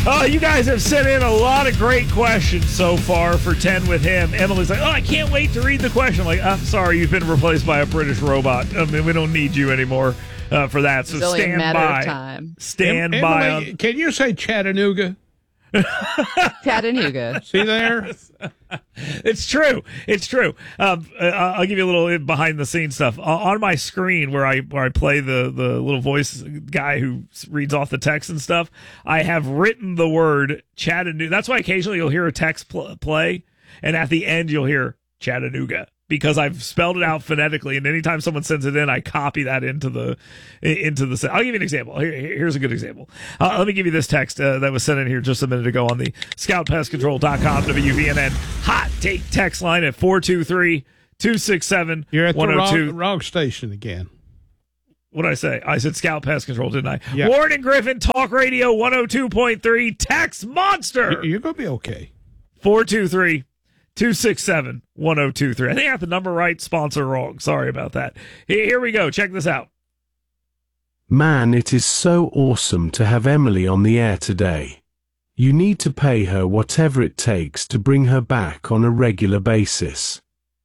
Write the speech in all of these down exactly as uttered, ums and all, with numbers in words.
Oh, you guys have sent in a lot of great questions so far for ten with him. Emily's like, oh, I can't wait to read the question. I'm like, I'm sorry, you've been replaced by a British robot. I mean, we don't need you anymore uh, for that. So it's only stand a matter by. Of time. Stand em- by. Emily, On- can you say Chattanooga? Chattanooga. See there? It's true. It's true. Um, uh, I'll give you a little behind the scenes stuff. Uh, on my screen where I where I play the, the little voice guy who reads off the text and stuff, I have written the word Chattanooga. That's why occasionally you'll hear a text pl- play, and at the end you'll hear Chattanooga, because I've spelled it out phonetically, and anytime someone sends it in, I copy that into the into the. I'll give you an example. Here, here's a good example. Uh, let me give you this text uh, that was sent in here just a minute ago on the scout pest control dot com W V N N hot take text line at four two three, two six seven, You're at the one oh two. wrong, wrong station again. What did I say? I said Scout Pest Control, didn't I? Yeah. Warren and Griffin, Talk Radio one oh two point three, Text Monster. You're going to be okay. four two three, two six seven, one oh two three. I think I got the number right, sponsor wrong. Sorry about that. Here we go. Check this out. Man, it is so awesome to have Emily on the air today. You need to pay her whatever it takes to bring her back on a regular basis.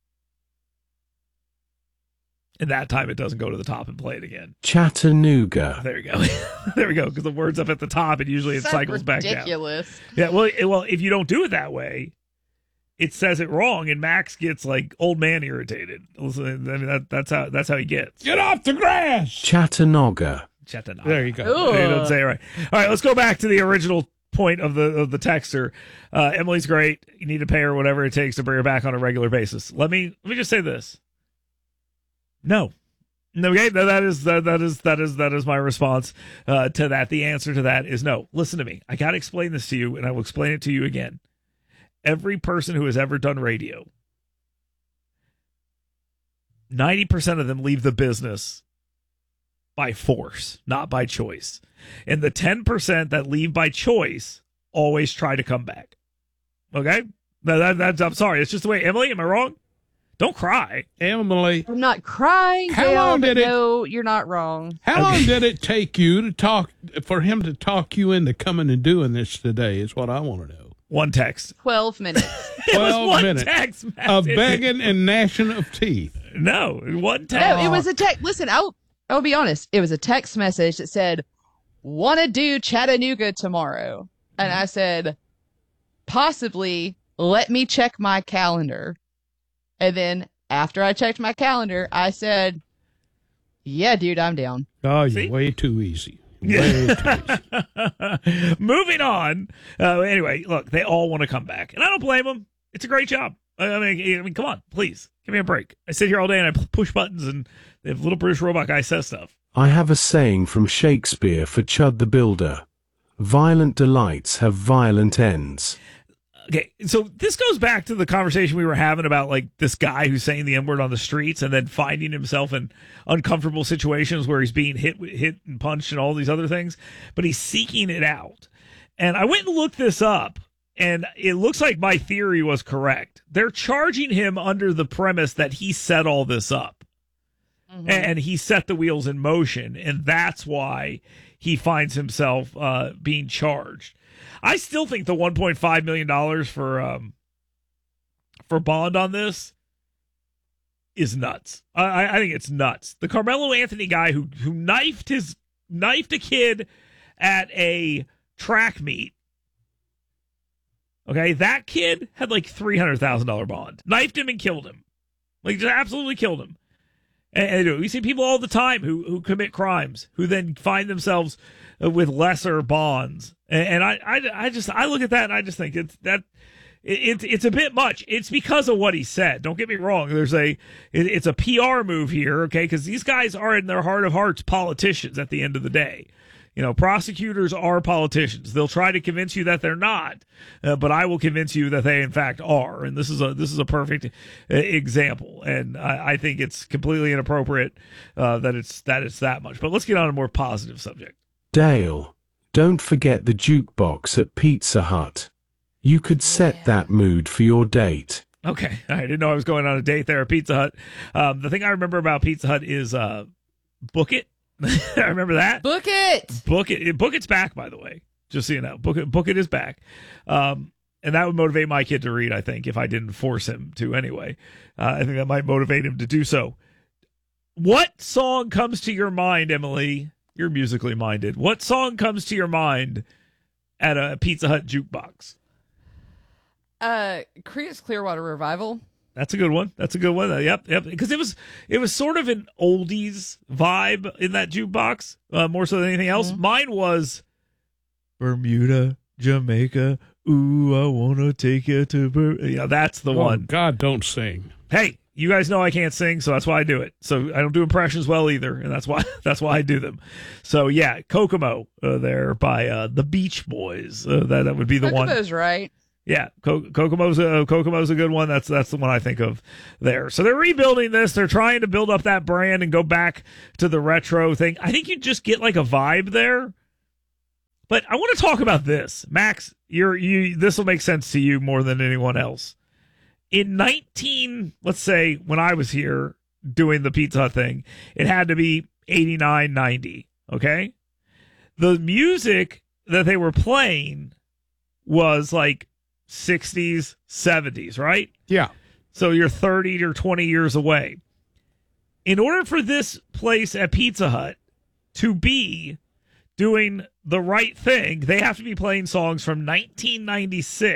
And that time it doesn't go to the top and play it again. Chattanooga. There you go. There we go. Because the word's up at the top, and usually it So cycles back down. ridiculous. Yeah. Well, it- well, if you don't do it that way, it says it wrong, and Max gets like old man irritated. Listen, I mean, that, that's how that's how he gets. Get off the grass! Chattanooga. Chattanooga. There you go. Ooh. They don't say it right. All right, let's go back to the original point of the of the texter. Uh, Emily's great. You need to pay her whatever it takes to bring her back on a regular basis. Let me let me just say this. No. Okay, no, that is that, that is that is that is my response uh, to that. The answer to that is no. Listen to me. I got to explain this to you, and I will explain it to you again. Every person who has ever done radio, ninety percent of them leave the business by force, not by choice. And the ten percent that leave by choice always try to come back. Okay? No, that, that's, I'm sorry. It's just the way. Emily, am I wrong? Don't cry. Emily, I'm not crying, How Dale, long but did it- no, you're not wrong. how long did it take you to talk, for him to talk you into coming and doing this today is what I want to know. One text. Twelve minutes. It was twelve one minutes text. Matt. of begging and gnashing of teeth. No, one text. No, it was a text. Listen, I'll I'll be honest. It was a text message that said, "Want to do Chattanooga tomorrow?" And I said, "Possibly. Let me check my calendar." And then after I checked my calendar, I said, "Yeah, dude, I'm down." Oh, See? you're way too easy. Way too easy. Moving on. Uh, anyway, look, they all want to come back, and I don't blame them. It's a great job. I mean, I mean, come on, please give me a break. I sit here all day and I push buttons, and the little British robot guy says stuff. I have a saying from Shakespeare for Chud the Builder. Violent delights have violent ends. Okay, so this goes back to the conversation we were having about like this guy who's saying the N-word on the streets and then finding himself in uncomfortable situations where he's being hit, hit and punched and all these other things, but he's seeking it out. And I went and looked this up, and it looks like my theory was correct. They're charging him under the premise that he set all this up. Mm-hmm. And he set the wheels in motion, and that's why he finds himself uh, being charged. I still think the one point five million dollars for um, for bond on this is nuts. I, I think it's nuts. The Carmelo Anthony guy who who knifed his knifed a kid at a track meet. Okay, that kid had like three hundred thousand dollar bond. Knifed him and killed him, like just absolutely killed him. And, and we see people all the time who who commit crimes who then find themselves with lesser bonds. And, and I, I I just I look at that and I just think it's that it, it's it's a bit much. It's because of what he said. Don't get me wrong. There's a it, it's a P R move here, okay? Because these guys are in their heart of hearts politicians at the end of the day. You know, prosecutors are politicians. They'll try to convince you that they're not, uh, but I will convince you that they in fact are. And this is a this is a perfect uh, example. And I, I think it's completely inappropriate uh, that it's that it's that much. But let's get on a more positive subject. Dale, don't forget the jukebox at Pizza Hut. You could set Yeah. that mood for your date. Okay, I didn't know I was going on a date there at Pizza Hut. Um, the thing I remember about Pizza Hut is uh, Book It. I remember that. Book it. Book It. Book It's back, by the way. Just so you know, Book It, Book It is back. Um, and that would motivate my kid to read, I think, if I didn't force him to anyway. Uh, I think that might motivate him to do so. What song comes to your mind, Emily? You're musically minded. What song comes to your mind at a Pizza Hut jukebox? Uh, Creedence Clearwater Revival. That's a good one. That's a good one. Uh, yep, yep. Because it was it was sort of an oldies vibe in that jukebox, uh, more so than anything else. Mm-hmm. Mine was Bermuda, Jamaica. Ooh, I wanna take you to Ber-. Yeah, that's the Oh, one. God, don't sing. Hey, you guys know I can't sing, so that's why I do it. So I don't do impressions well either, and that's why that's why I do them. So yeah, Kokomo uh, there by uh, the Beach Boys. Uh, that that would be the one. Kokomo's right. Yeah, Co- Kokomo's a, Kokomo's a good one. That's that's the one I think of there. So they're rebuilding this. They're trying to build up that brand and go back to the retro thing. I think you just get like a vibe there. But I want to talk about this, Max. You're you. This will make sense to you more than anyone else. In nineteen, let's say when I was here doing the Pizza Hut thing, it had to be eighty-nine, ninety. Okay, the music that they were playing was like sixties, seventies, right? Yeah. So you're thirty or twenty years away. In order for this place at Pizza Hut to be doing the right thing, they have to be playing songs from nineteen ninety-six